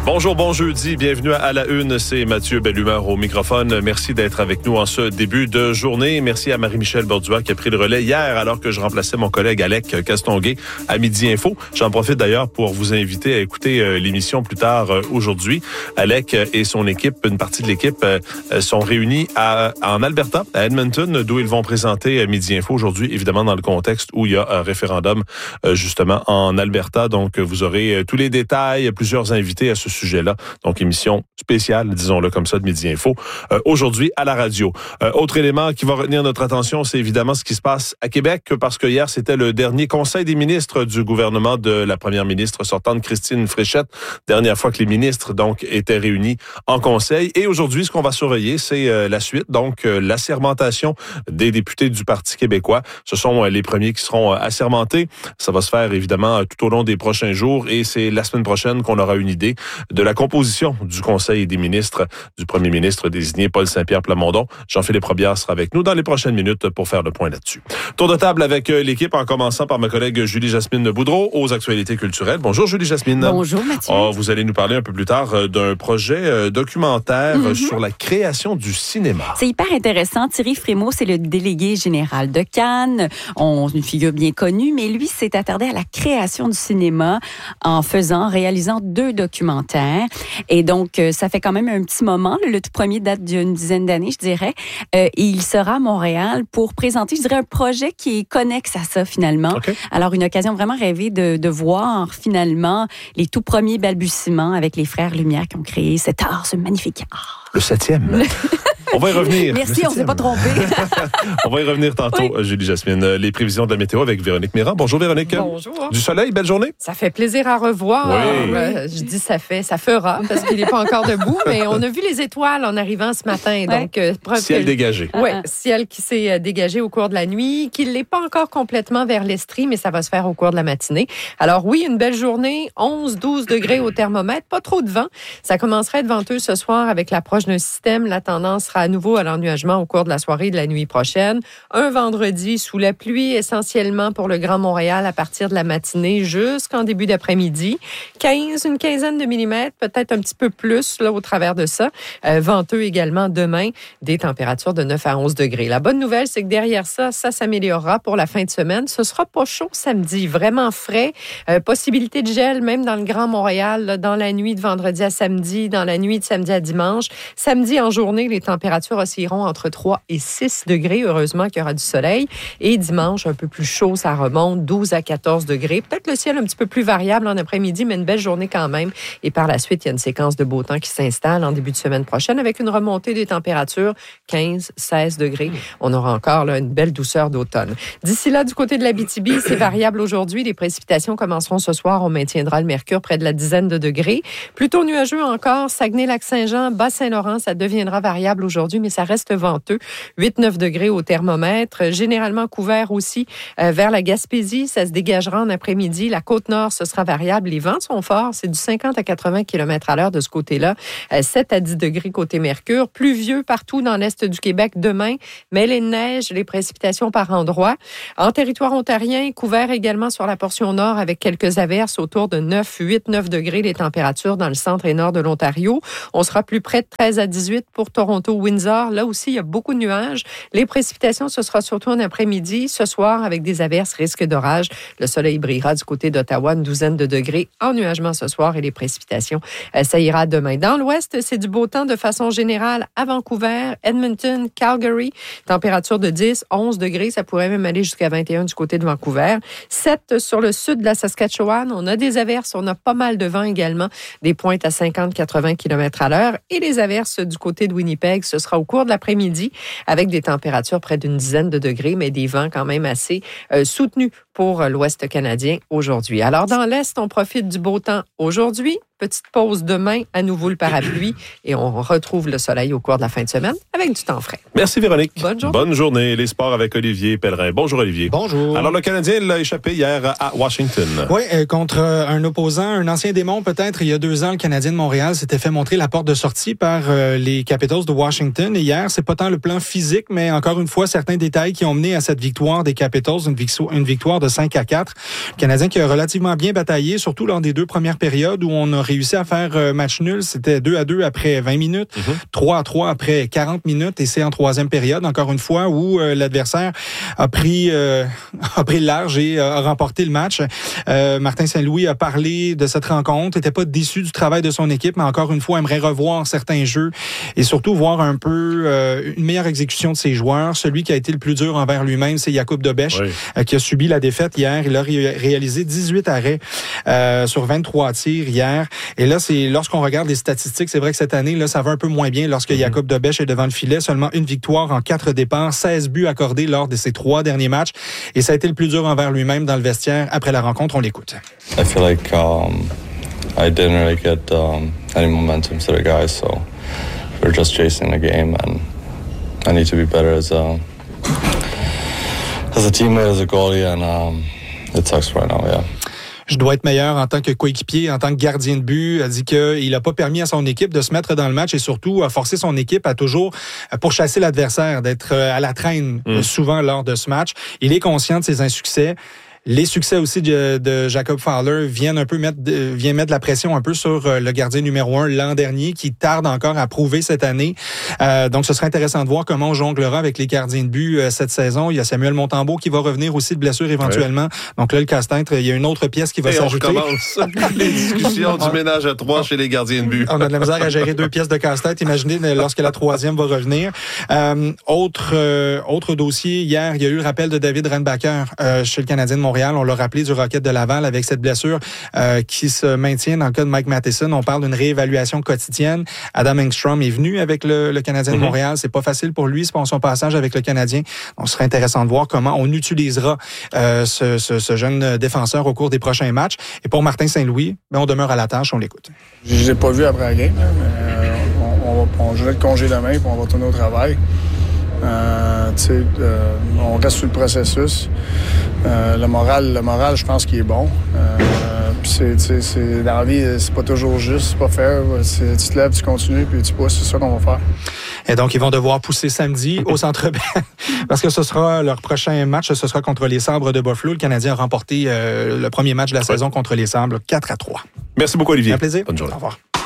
Bonjour, bon jeudi, bienvenue à la une, c'est Mathieu Bellumeur au microphone. Merci d'être avec nous en ce début de journée. Merci à Marie-Michel Bordua qui a pris le relais hier alors que je remplaçais mon collègue Alec Castonguay à Midi Info. J'en profite d'ailleurs pour vous inviter à écouter l'émission plus tard aujourd'hui. Alec et son équipe, une partie de l'équipe, sont réunis en Alberta, à Edmonton, d'où ils vont présenter Midi Info aujourd'hui, évidemment dans le contexte où il y a un référendum justement en Alberta. Donc vous aurez tous les détails, plusieurs invités à ce sujet-là. Donc, émission spéciale, disons-le comme ça, de Midi Info, aujourd'hui à la radio. Autre élément qui va retenir notre attention, c'est évidemment ce qui se passe à Québec, parce que hier, c'était le dernier conseil des ministres du gouvernement de la première ministre sortante, Christine Fréchette. Dernière fois que les ministres, donc, étaient réunis en conseil. Et aujourd'hui, ce qu'on va surveiller, c'est la suite, donc, l'assermentation des députés du Parti québécois. Ce sont les premiers qui seront assermentés. Ça va se faire, évidemment, tout au long des prochains jours, et c'est la semaine prochaine qu'on aura une idée de la composition du Conseil des ministres du premier ministre désigné Paul Saint-Pierre Plamondon. Jean-Philippe Robillard sera avec nous dans les prochaines minutes pour faire le point là-dessus. Tour de table avec l'équipe en commençant par ma collègue Julie-Jasmine Boudreau aux actualités culturelles. Bonjour Julie-Jasmine. Bonjour Mathieu. Vous allez nous parler un peu plus tard d'un projet documentaire sur la création du cinéma. C'est hyper intéressant. Thierry Frémaux, c'est le délégué général de Cannes. Une figure bien connue, mais lui s'est attardé à la création du cinéma en réalisant 2 documentaires. Et donc, ça fait quand même un petit moment. Le tout premier date d'une dizaine d'années, je dirais. Il sera à Montréal pour présenter, je dirais, un projet qui est connexe à ça, finalement. Okay. Alors, une occasion vraiment rêvée de voir, finalement, les tout premiers balbutiements avec les frères Lumière qui ont créé cet art, ce magnifique art. Le 7e. On va y revenir. Merci, on ne s'est pas trompé. On va y revenir tantôt, oui. Julie-Jasmine. Les prévisions de la météo avec Véronique Méran. Bonjour Véronique. Bonjour. Du soleil, belle journée. Ça fait plaisir à revoir. Oui. Je dis ça fera, parce qu'il n'est pas encore debout, mais on a vu les étoiles en arrivant ce matin. Donc, ciel dégagé. Oui, ciel qui s'est dégagé au cours de la nuit, qui ne l'est pas encore complètement vers l'Estrie, mais ça va se faire au cours de la matinée. Alors oui, une belle journée, 11-12 degrés au thermomètre, pas trop de vent. Ça commencerait à être venteux ce soir avec l'approche d'un système. La tendance sera à nouveau à l'ennuagement au cours de la soirée et de la nuit prochaine. Un vendredi sous la pluie, essentiellement pour le Grand Montréal à partir de la matinée jusqu'en début d'après-midi. Une quinzaine de millimètres, peut-être un petit peu plus là au travers de ça. Venteux également demain, des températures de 9 à 11 degrés. La bonne nouvelle, c'est que derrière ça s'améliorera pour la fin de semaine. Ce sera pas chaud samedi, vraiment frais. Possibilité de gel même dans le Grand Montréal, là, dans la nuit de vendredi à samedi, dans la nuit de samedi à dimanche. Samedi en journée, les températures oscilleront entre 3 et 6 degrés. Heureusement qu'il y aura du soleil. Et dimanche, un peu plus chaud, ça remonte 12 à 14 degrés. Peut-être le ciel un petit peu plus variable en après-midi, mais une belle journée quand même. Et par la suite, il y a une séquence de beau temps qui s'installe en début de semaine prochaine avec une remontée des températures 15-16 degrés. On aura encore là, une belle douceur d'automne. D'ici là, du côté de l'Abitibi, c'est variable aujourd'hui. Les précipitations commenceront ce soir. On maintiendra le mercure près de la dizaine de degrés. Plutôt nuageux encore. Saguenay-Lac-Saint-Jean, Bas-Saint-Laurent, ça deviendra variable aujourd'hui, mais ça reste venteux. 8-9 degrés au thermomètre. Généralement couvert aussi vers la Gaspésie. Ça se dégagera en après-midi. La Côte-Nord, ce sera variable. Les vents sont forts. C'est du 50 à 80 km à l'heure de ce côté-là. 7 à 10 degrés côté mercure. Pluvieux partout dans l'est du Québec demain. Mais les neiges, les précipitations par endroits. En territoire ontarien, couvert également sur la portion nord avec quelques averses autour de 8-9 degrés les températures dans le centre et nord de l'Ontario. On sera plus près de 13 à 18 pour Toronto-Windsor. Là aussi, il y a beaucoup de nuages. Les précipitations, ce sera surtout en après-midi. Ce soir, avec des averses, risque d'orage. Le soleil brillera du côté d'Ottawa, une douzaine de degrés. Ennuagement ce soir et les précipitations, ça ira demain. Dans l'ouest, c'est du beau temps de façon générale à Vancouver, Edmonton, Calgary. Température de 10, 11 degrés. Ça pourrait même aller jusqu'à 21 du côté de Vancouver. 7 sur le sud de la Saskatchewan. On a des averses. On a pas mal de vent également. Des pointes à 50-80 km à l'heure. Et les averses du côté de Winnipeg, ce sera au cours de l'après-midi avec des températures près d'une dizaine de degrés, mais des vents quand même assez soutenus pour l'Ouest canadien aujourd'hui. Alors, dans l'Est, on profite du beau temps aujourd'hui. Petite pause demain, à nouveau le parapluie, et on retrouve le soleil au cours de la fin de semaine avec du temps frais. Merci Véronique. Bonne journée. Bonne journée. Les sports avec Olivier Pellerin. Bonjour Olivier. Bonjour. Alors le Canadien l'a échappé hier à Washington. Oui, contre un opposant, un ancien démon peut-être. Il y a 2 ans, le Canadien de Montréal s'était fait montrer la porte de sortie par les Capitals de Washington. Et hier, c'est pas tant le plan physique, mais encore une fois, certains détails qui ont mené à cette victoire des Capitals, une victoire de 5-4. Le Canadien qui a relativement bien bataillé, surtout lors des 2 premières périodes où on a réussi à faire match nul. C'était 2-2 après 20 minutes, 3-3 après 40 minutes, et c'est en troisième période, encore une fois, où l'adversaire a pris large et a remporté le match. Martin Saint-Louis a parlé de cette rencontre, n'était pas déçu du travail de son équipe, mais encore une fois, aimerait revoir certains jeux et surtout voir un peu une meilleure exécution de ses joueurs. Celui qui a été le plus dur envers lui-même, c'est Jakub Dobeš, qui a subi la défaite hier. Il a réalisé 18 arrêts sur 23 tirs hier. Et là, c'est lorsqu'on regarde les statistiques, c'est vrai que cette année, là, ça va un peu moins bien lorsque Jakub Dobeš est devant le filet. Seulement une victoire en 4 départs, 16 buts accordés lors de ses 3 derniers matchs. Et ça a été le plus dur envers lui-même dans le vestiaire. Après la rencontre, on l'écoute. I feel like I didn't really get any momentum to the guys, so we're just chasing the game, and I need to be better as a teammate, as a goalie, and it sucks right now, yeah. Je dois être meilleur en tant que coéquipier, en tant que gardien de but. A dit qu'il n'a pas permis à son équipe de se mettre dans le match et surtout a forcé son équipe à toujours pourchasser l'adversaire, d'être à la traîne souvent lors de ce match. Il est conscient de ses insuccès. Les succès aussi de Jacob Fowler viennent mettre de la pression un peu sur le gardien numéro 1 l'an dernier, qui tarde encore à prouver cette année. Donc, ce serait intéressant de voir comment on jonglera avec les gardiens de but cette saison. Il y a Samuel Montembeault qui va revenir aussi de blessure éventuellement. Ouais. Donc là, le casse-tête, il y a une autre pièce qui va s'ajouter. On recommence les discussions du ménage à 3 chez les gardiens de but. On a de la misère à gérer 2 pièces de casse-tête. Imaginez lorsque la 3e va revenir. Autre dossier, hier, il y a eu le rappel de David Reinbacher chez le Canadien de Montréal. On l'a rappelé du Rocket de Laval avec cette blessure qui se maintient dans le cas de Mike Matheson. On parle d'une réévaluation quotidienne. Adam Engstrom est venu avec le Canadien de Montréal. C'est pas facile pour lui, c'est pour son passage avec le Canadien. Donc, ce serait intéressant de voir comment on utilisera ce jeune défenseur au cours des prochains matchs. Et pour Martin Saint-Louis, on demeure à la tâche, on l'écoute. Je les ai pas vus après la game, mais on jouait le congé demain, puis on va tourner au travail. On reste sur le processus. Le moral, je pense qu'il est bon. Dans la vie, c'est pas toujours juste, c'est pas fair. Tu te lèves, tu continues, puis tu pousses, c'est ça qu'on va faire. Et donc, ils vont devoir pousser samedi au Centre Bell parce que ce sera leur prochain match, ce sera contre les Sabres de Buffalo. Le Canadien a remporté le premier match de la saison contre les Sabres, 4-3. Merci beaucoup, Olivier. Un plaisir. Bonne journée. Au revoir.